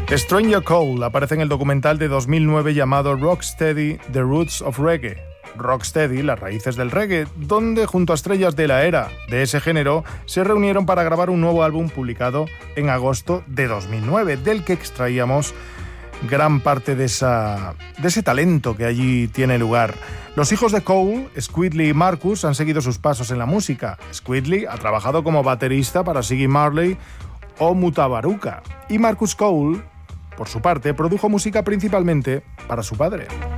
Stranger Cole aparece en el documental de 2009 llamado Rocksteady, The Roots of Reggae. Rocksteady, las raíces del reggae, donde junto a estrellas de la era de ese género se reunieron para grabar un nuevo álbum publicado en agosto de 2009, del que extraíamos gran parte de ese talento que allí tiene lugar. Los hijos de Cole, Squidly y Marcus, han seguido sus pasos en la música. Squidly ha trabajado como baterista para Ziggy Marley o Mutabaruka, y Marcus Cole, por su parte, produjo música principalmente para su padre.